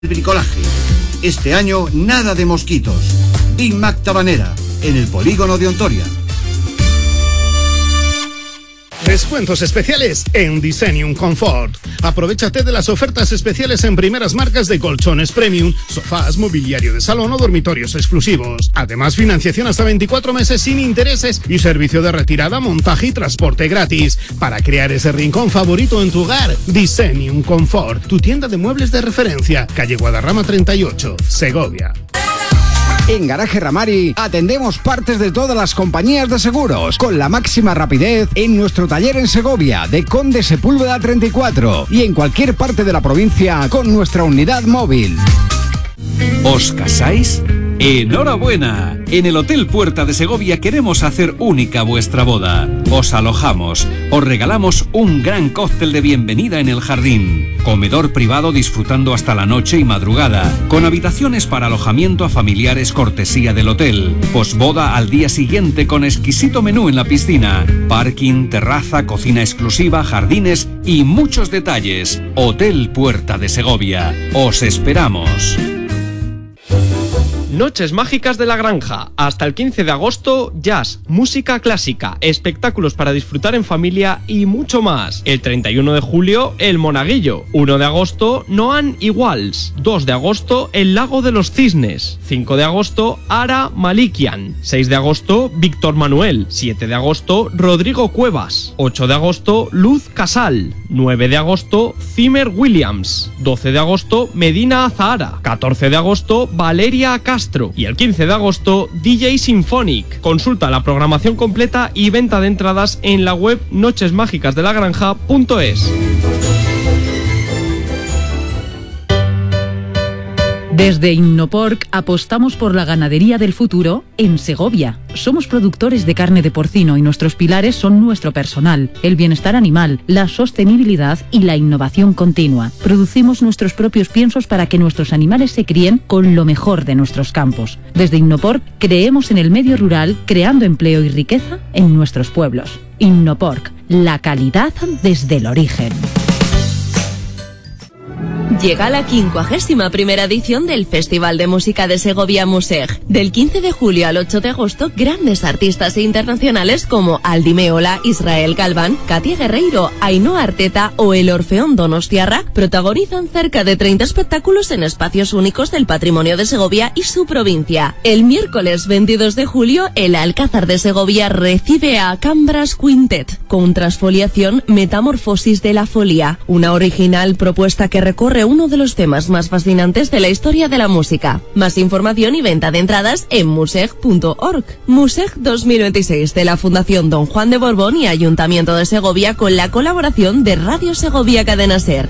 bricolaje. Este año nada de mosquitos. Inmac Tabanera, en el polígono de Ontoria. Descuentos especiales en Designium Comfort. Aprovechate de las ofertas especiales en primeras marcas de colchones premium, sofás, mobiliario de salón o dormitorios exclusivos. Además, financiación hasta 24 meses sin intereses y servicio de retirada, montaje y transporte gratis. Para crear ese rincón favorito en tu hogar, Designium Comfort, tu tienda de muebles de referencia, calle Guadarrama 38, Segovia. En Garaje Ramari atendemos partes de todas las compañías de seguros con la máxima rapidez en nuestro taller en Segovia de Conde Sepúlveda 34 y en cualquier parte de la provincia con nuestra unidad móvil. ¿Os casáis? ¡Enhorabuena! En el Hotel Puerta de Segovia queremos hacer única vuestra boda. Os alojamos, os regalamos un gran cóctel de bienvenida en el jardín, comedor privado disfrutando hasta la noche y madrugada, con habitaciones para alojamiento a familiares cortesía del hotel, posboda al día siguiente con exquisito menú en la piscina, parking, terraza, cocina exclusiva, jardines y muchos detalles. Hotel Puerta de Segovia. Os esperamos. Noches mágicas de la granja. Hasta el 15 de agosto, jazz, música clásica, espectáculos para disfrutar en familia y mucho más. El 31 de julio, el Monaguillo. 1 de agosto, Noan Iguals. 2 de agosto, el Lago de los Cisnes. 5 de agosto, Ara Malikian. 6 de agosto, Víctor Manuel. 7 de agosto, Rodrigo Cuevas. 8 de agosto, Luz Casal. 9 de agosto, Zimmer Williams. 12 de agosto, Medina Azahara. 14 de agosto, Valeria Castro. Y el 15 de agosto, DJ Symphonic. Consulta la programación completa y venta de entradas en la web nochesmágicasdelagranja.es. Desde Innoporc apostamos por la ganadería del futuro en Segovia. Somos productores de carne de porcino y nuestros pilares son nuestro personal, el bienestar animal, la sostenibilidad y la innovación continua. Producimos nuestros propios piensos para que nuestros animales se críen con lo mejor de nuestros campos. Desde Innoporc creemos en el medio rural, creando empleo y riqueza en nuestros pueblos. Innoporc, la calidad desde el origen. Llega la 51ª edición del Festival de Música de Segovia Museg. Del 15 de julio al 8 de agosto, grandes artistas internacionales como Aldi Meola, Israel Galván, Katia Guerreiro, Ainhoa Arteta o el Orfeón Donostiarra protagonizan cerca de 30 espectáculos en espacios únicos del patrimonio de Segovia y su provincia. El miércoles 22 de julio, el Alcázar de Segovia recibe a Cambras Quintet con Transfoliación Metamorfosis de la Folia, una original propuesta que recorre uno de los temas más fascinantes de la historia de la música. Más información y venta de entradas en museg.org. Museg 2026 de la Fundación Don Juan de Borbón y Ayuntamiento de Segovia con la colaboración de Radio Segovia Cadena Ser.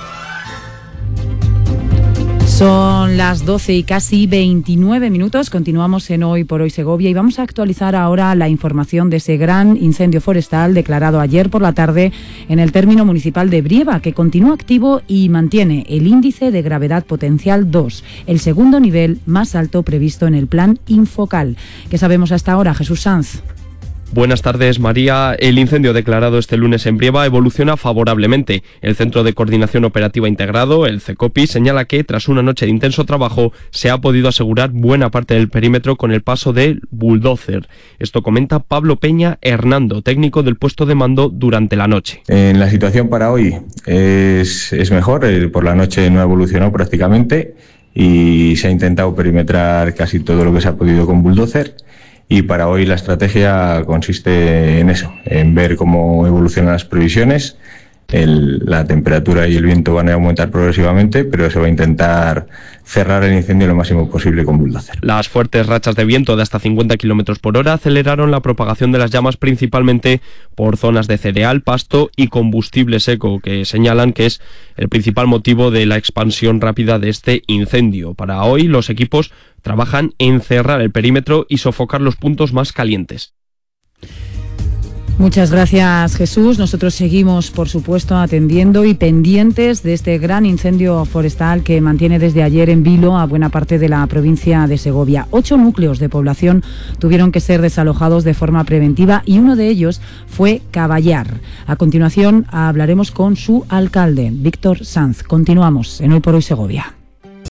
Son las 12 y casi 29 minutos. Continuamos en Hoy por Hoy Segovia y vamos a actualizar ahora la información de ese gran incendio forestal declarado ayer por la tarde en el término municipal de Brieva, que continúa activo y mantiene el índice de gravedad potencial 2, el segundo nivel más alto previsto en el plan Infocal. ¿Qué sabemos hasta ahora, Jesús Sanz? Buenas tardes, María. El incendio declarado este lunes en Brieva evoluciona favorablemente. El Centro de Coordinación Operativa Integrado, el CECOPI, señala que, tras una noche de intenso trabajo, se ha podido asegurar buena parte del perímetro con el paso del bulldozer. Esto comenta Pablo Peña Hernando, técnico del puesto de mando durante la noche. En la situación para hoy es mejor. Por la noche no evolucionó prácticamente y se ha intentado perimetrar casi todo lo que se ha podido con bulldozer. Y para hoy la estrategia consiste en eso, en ver cómo evolucionan las previsiones. La temperatura y el viento van a aumentar progresivamente, pero se va a intentar cerrar el incendio lo máximo posible con bulldozer. Las fuertes rachas de viento de hasta 50 km por hora aceleraron la propagación de las llamas principalmente por zonas de cereal, pasto y combustible seco, que señalan que es el principal motivo de la expansión rápida de este incendio. Para hoy los equipos trabajan en cerrar el perímetro y sofocar los puntos más calientes. Muchas gracias, Jesús. Nosotros seguimos, por supuesto, atendiendo y pendientes de este gran incendio forestal que mantiene desde ayer en vilo a buena parte de la provincia de Segovia. 8 núcleos de población tuvieron que ser desalojados de forma preventiva y uno de ellos fue Caballar. A continuación hablaremos con su alcalde, Víctor Sanz. Continuamos en Hoy por Hoy Segovia.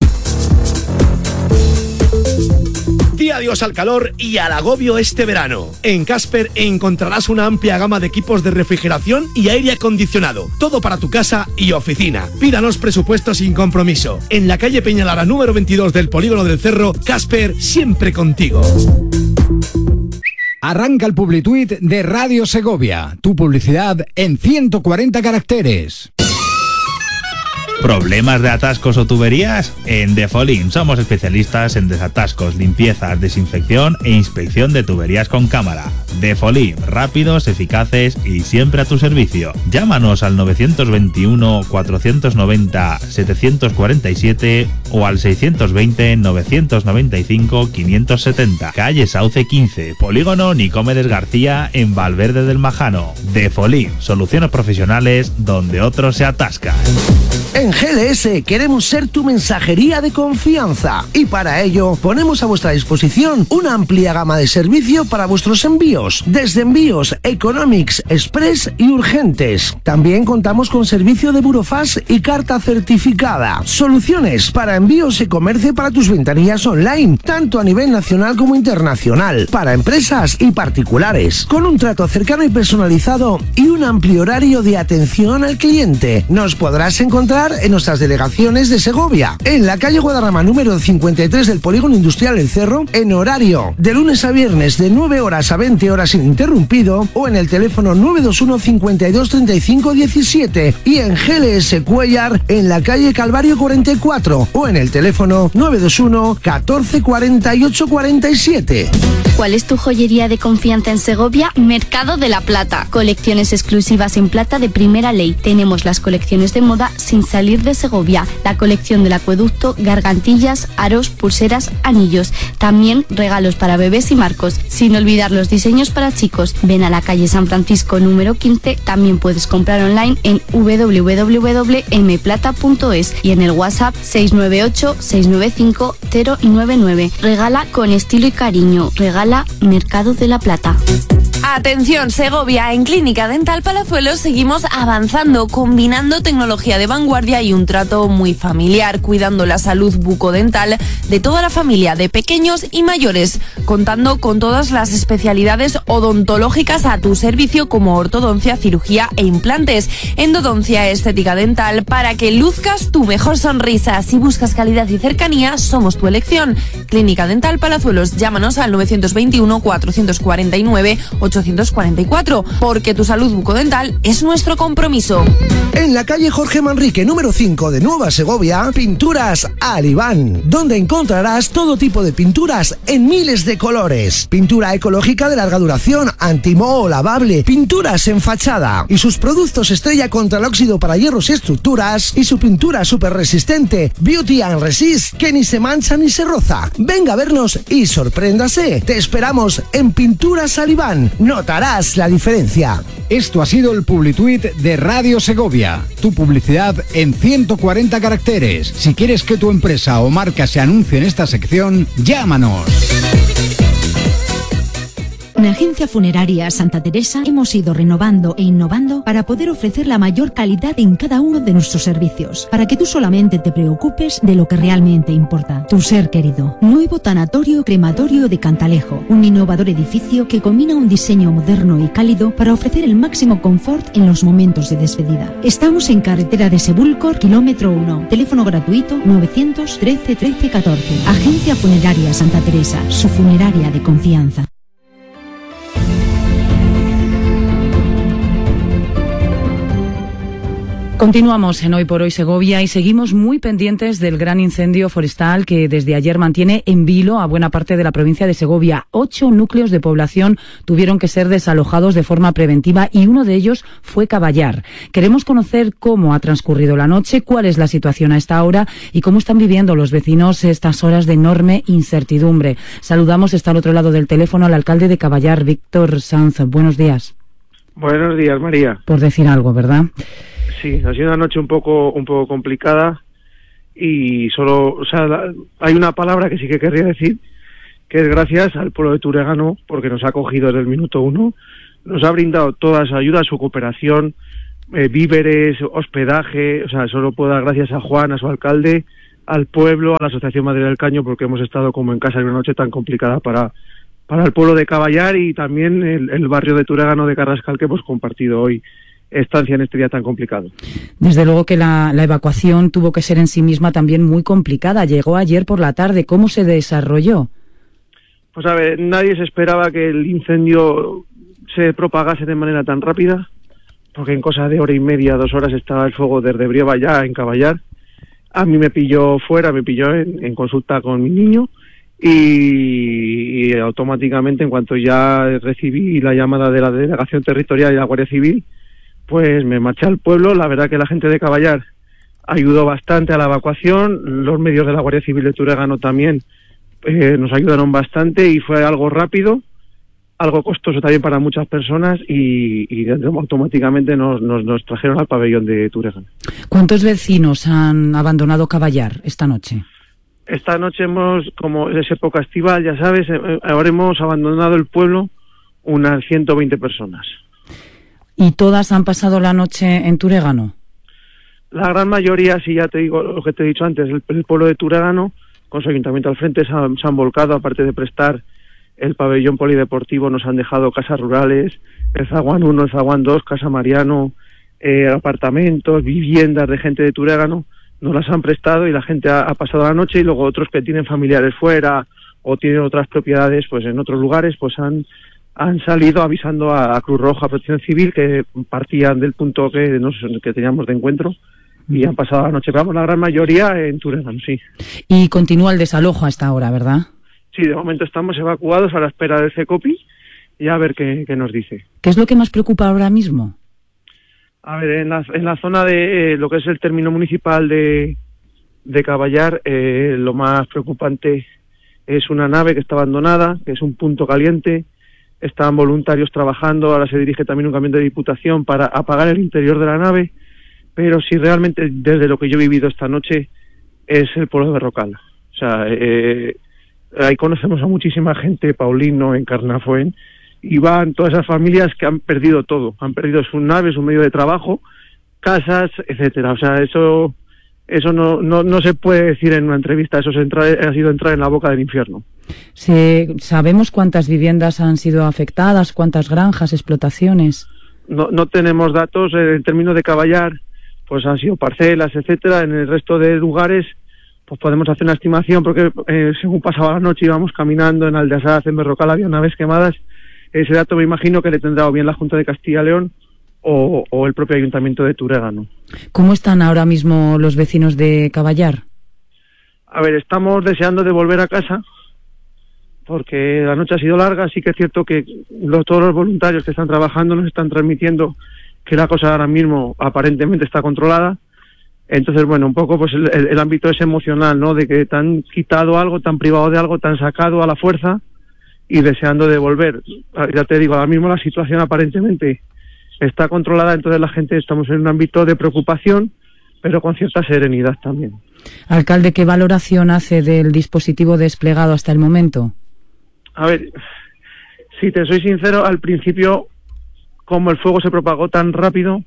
adiós al calor y al agobio este verano. En Casper encontrarás una amplia gama de equipos de refrigeración y aire acondicionado. Todo para tu casa y oficina. Pídanos presupuesto sin compromiso. En la calle Peñalara número 22 del Polígono del Cerro, Casper, siempre contigo. Arranca el Publituit de Radio Segovia. Tu publicidad en 140 caracteres. ¿Problemas de atascos o tuberías? En Defolin somos especialistas en desatascos, limpiezas, desinfección e inspección de tuberías con cámara. Defolin, rápidos, eficaces y siempre a tu servicio. Llámanos al 921 490 747 o al 620 995 570. Calle Sauce 15, Polígono Nicomedes García en Valverde del Majano. Defolin, soluciones profesionales donde otros se atascan. En GLS queremos ser tu mensajería de confianza y para ello ponemos a vuestra disposición una amplia gama de servicio para vuestros envíos, desde envíos Economics, Express y urgentes. También contamos con servicio de burofax y carta certificada. Soluciones para envíos y comercio para tus ventanillas online, tanto a nivel nacional como internacional, para empresas y particulares, con un trato cercano y personalizado y un amplio horario de atención al cliente. Nos podrás encontrar en nuestras delegaciones de Segovia, en la calle Guadarrama número 53 del Polígono Industrial El Cerro, en horario de lunes a viernes de 9 horas a 20 horas ininterrumpido, o en el teléfono 921 52 35 17 y en GLS Cuellar en la calle Calvario 44 o en el teléfono 921 14 48 47. ¿Cuál es tu joyería de confianza en Segovia? Mercado de la Plata. Colecciones exclusivas en plata de primera ley. Tenemos las colecciones de moda sin salir de Segovia, la colección del acueducto, gargantillas, aros, pulseras, anillos. También regalos para bebés y marcos, sin olvidar los diseños para chicos. Ven a la calle San Francisco número 15, también puedes comprar online en www.mplata.es y en el WhatsApp 698 695 099. Regala con estilo y cariño. Regala Mercado de la Plata. Atención Segovia, en Clínica Dental Palazuelos seguimos avanzando, combinando tecnología de vanguardia y un trato muy familiar, cuidando la salud bucodental de toda la familia, de pequeños y mayores, contando con todas las especialidades odontológicas a tu servicio como ortodoncia, cirugía e implantes, endodoncia, estética dental, para que luzcas tu mejor sonrisa. Si buscas calidad y cercanía, somos tu elección. Clínica Dental Palazuelos, llámanos al 921 449 844, porque tu salud bucodental es nuestro compromiso. En la calle Jorge Manrique número 5 de Nueva Segovia, Pinturas Alibán, donde encontrarás todo tipo de pinturas en miles de colores. Pintura ecológica de larga duración, antimoho, lavable, pinturas en fachada y sus productos estrella contra el óxido para hierros y estructuras, y su pintura súper resistente Beauty and Resist, que ni se mancha ni se roza. Venga a vernos y sorpréndase. Te esperamos en Pinturas Alibán. Notarás la diferencia. Esto ha sido el Publituit de Radio Segovia. Tu publicidad en 140 caracteres. Si quieres que tu empresa o marca se anuncie en esta sección, llámanos. En Agencia Funeraria Santa Teresa hemos ido renovando e innovando para poder ofrecer la mayor calidad en cada uno de nuestros servicios, para que tú solamente te preocupes de lo que realmente importa, tu ser querido. Nuevo tanatorio crematorio de Cantalejo, un innovador edificio que combina un diseño moderno y cálido para ofrecer el máximo confort en los momentos de despedida. Estamos en carretera de Sebúlcor, kilómetro 1, teléfono gratuito 913 13 14. Agencia Funeraria Santa Teresa, su funeraria de confianza. Continuamos en Hoy por Hoy Segovia y seguimos muy pendientes del gran incendio forestal que desde ayer mantiene en vilo a buena parte de la provincia de Segovia. 8 núcleos de población tuvieron que ser desalojados de forma preventiva y uno de ellos fue Caballar. Queremos conocer cómo ha transcurrido la noche, cuál es la situación a esta hora y cómo están viviendo los vecinos estas horas de enorme incertidumbre. Saludamos, está al otro lado del teléfono, al alcalde de Caballar, Víctor Sanz. Buenos días. Buenos días, María. Por decir algo, ¿verdad? Sí, ha sido una noche un poco complicada y hay una palabra que sí que querría decir, que es gracias al pueblo de Turegano, porque nos ha acogido desde el minuto 1, nos ha brindado toda su ayuda, su cooperación, víveres, hospedaje, solo puedo dar gracias a Juan, a su alcalde, al pueblo, a la Asociación Madre del Caño, porque hemos estado como en casa en una noche tan complicada para el pueblo de Caballar y también el barrio de Turégano de Carrascal, que hemos compartido hoy estancia en este día tan complicado. Desde luego que la evacuación tuvo que ser en sí misma también muy complicada. Llegó ayer por la tarde. ¿Cómo se desarrolló? Pues a ver, nadie se esperaba que el incendio se propagase de manera tan rápida, porque en cosa de hora y media, 2 horas estaba el fuego desde Brieva ya en Caballar. A mí me pilló fuera, me pilló en consulta con mi niño y automáticamente, en cuanto ya recibí la llamada de la Delegación Territorial y la Guardia Civil, pues me marché al pueblo. La verdad que la gente de Caballar ayudó bastante a la evacuación, los medios de la Guardia Civil de Turégano también nos ayudaron bastante y fue algo rápido, algo costoso también para muchas personas y automáticamente nos trajeron al pabellón de Turégano. ¿Cuántos vecinos han abandonado Caballar esta noche? Esta noche como es época estival, ya sabes, ahora hemos abandonado el pueblo unas 120 personas. ¿Y todas han pasado la noche en Turégano? La gran mayoría, sí, ya te digo lo que te he dicho antes, el pueblo de Turégano, con su ayuntamiento al frente, se han volcado, aparte de prestar el pabellón polideportivo, nos han dejado casas rurales, el Zaguán 1, el Zaguán 2, Casa Mariano, apartamentos, viviendas de gente de Turégano, nos las han prestado y la gente ha pasado la noche, y luego otros que tienen familiares fuera o tienen otras propiedades pues en otros lugares, pues han salido avisando a Cruz Roja, a Protección Civil, que partían del punto que teníamos de encuentro y han pasado la noche. Vamos, la gran mayoría en Turégano, sí. Y continúa el desalojo hasta ahora, ¿verdad? Sí, de momento estamos evacuados a la espera del CECOPI y a ver qué nos dice. ¿Qué es lo que más preocupa ahora mismo? A ver, en la zona de lo que es el término municipal de Caballar, lo más preocupante es una nave que está abandonada, que es un punto caliente. Están voluntarios trabajando, ahora se dirige también un camión de Diputación para apagar el interior de la nave, pero si realmente desde lo que yo he vivido esta noche es el pueblo de Berrocal. O sea, ahí conocemos a muchísima gente, Paulino, en Carnafuen, y van todas esas familias que han perdido todo, han perdido sus naves, su medio de trabajo, casas, etcétera. O sea, eso no se puede decir en una entrevista, eso ha sido entrar en la boca del infierno. ¿Sabemos cuántas viviendas han sido afectadas, cuántas granjas, explotaciones? No tenemos datos. En términos de Caballar, pues han sido parcelas, etcétera. En el resto de lugares, pues podemos hacer una estimación, porque según pasaba la noche íbamos caminando en Aldeasaz, en Berrocal, había naves quemadas. Ese dato me imagino que le tendrá o bien la Junta de Castilla y León o el propio Ayuntamiento de Turégano. ¿Cómo están ahora mismo los vecinos de Caballar? A ver, estamos deseando de volver a casa, porque la noche ha sido larga. Sí que es cierto que todos los voluntarios que están trabajando nos están transmitiendo que la cosa ahora mismo aparentemente está controlada. Entonces, bueno, un poco pues el ámbito es emocional, ¿no? De que te han quitado algo, te han privado de algo, te han sacado a la fuerza y deseando de volver. Ya te digo, ahora mismo la situación aparentemente está controlada, entonces la gente estamos en un ámbito de preocupación, pero con cierta serenidad también. Alcalde, ¿qué valoración hace del dispositivo desplegado hasta el momento? A ver, si te soy sincero, al principio, como el fuego se propagó tan rápido,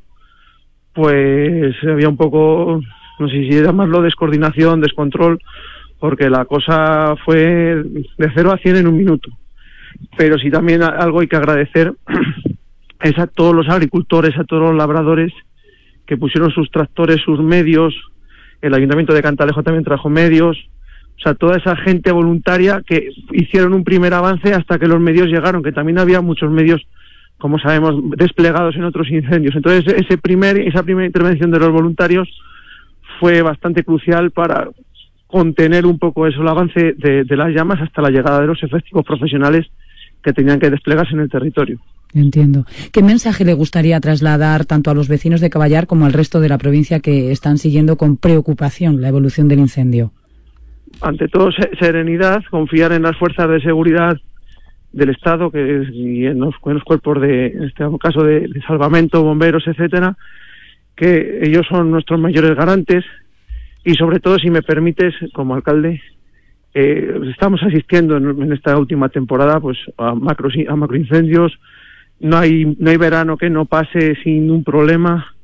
pues había un poco, no sé si llamarlo descoordinación, descontrol, porque la cosa fue de 0 a 100 en un minuto. Pero sí también algo hay que agradecer es a todos los agricultores, a todos los labradores que pusieron sus tractores, sus medios. El Ayuntamiento de Cantalejo también trajo medios. O sea, toda esa gente voluntaria que hicieron un primer avance hasta que los medios llegaron, que también había muchos medios, como sabemos, desplegados en otros incendios. Entonces, esa primera intervención de los voluntarios fue bastante crucial para contener un poco eso, el avance de las llamas hasta la llegada de los efectivos profesionales que tenían que desplegarse en el territorio. Entiendo. ¿Qué mensaje le gustaría trasladar tanto a los vecinos de Caballar como al resto de la provincia que están siguiendo con preocupación la evolución del incendio? Ante todo, serenidad, confiar en las fuerzas de seguridad del Estado y en los cuerpos en este caso de salvamento, bomberos, etcétera, que ellos son nuestros mayores garantes. Y sobre todo, si me permites, como alcalde, estamos asistiendo en esta última temporada pues a macroincendios. No hay verano que no pase sin un problema.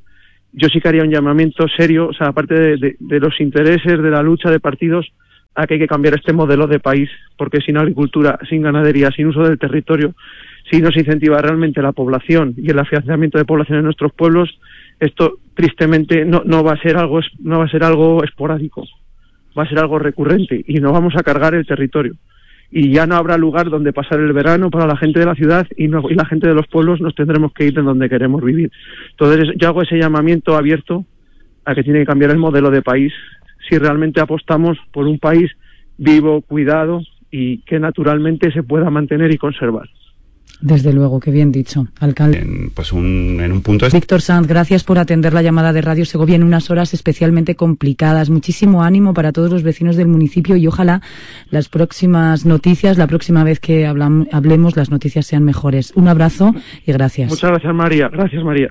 yo sí que haría un llamamiento serio, o sea, aparte de los intereses, de la lucha de partidos, a que hay que cambiar este modelo de país, porque sin agricultura, sin ganadería, sin uso del territorio, si no se incentiva realmente la población y el afianzamiento de población en nuestros pueblos, esto tristemente no va a ser algo esporádico, va a ser algo recurrente y nos vamos a cargar el territorio. Y ya no habrá lugar donde pasar el verano para la gente de la ciudad y la gente de los pueblos nos tendremos que ir de donde queremos vivir. Entonces yo hago ese llamamiento abierto a que tiene que cambiar el modelo de país si realmente apostamos por un país vivo, cuidado y que naturalmente se pueda mantener y conservar. Desde luego, qué bien dicho, alcalde. En un punto... Víctor Sanz, gracias por atender la llamada de Radio Segovia en unas horas especialmente complicadas. Muchísimo ánimo para todos los vecinos del municipio y ojalá las próximas noticias, la próxima vez que hablemos, las noticias sean mejores. Un abrazo y gracias. Muchas gracias, María. Gracias, María.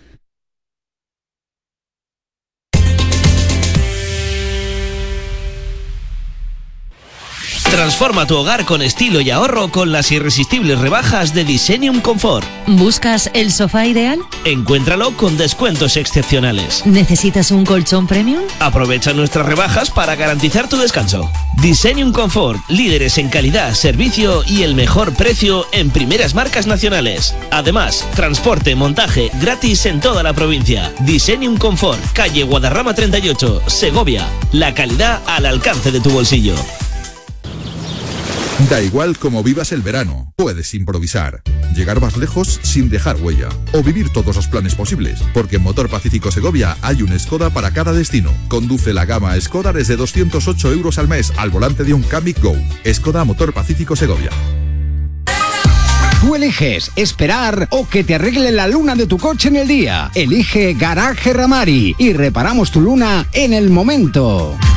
Transforma tu hogar con estilo y ahorro con las irresistibles rebajas de Designium Comfort. ¿Buscas el sofá ideal? Encuéntralo con descuentos excepcionales. ¿Necesitas un colchón premium? Aprovecha nuestras rebajas para garantizar tu descanso. Designium Comfort, líderes en calidad, servicio y el mejor precio en primeras marcas nacionales. Además, transporte, montaje gratis en toda la provincia. Designium Comfort, calle Guadarrama 38, Segovia. La calidad al alcance de tu bolsillo. Da igual cómo vivas el verano, puedes improvisar, llegar más lejos sin dejar huella o vivir todos los planes posibles, porque en Motor Pacífico Segovia hay un Skoda para cada destino. Conduce la gama Skoda desde 208 euros al mes al volante de un Kamiq Go. Skoda Motor Pacífico Segovia. Tú eliges esperar o que te arregle la luna de tu coche en el día. Elige Garaje Ramari y reparamos tu luna en el momento.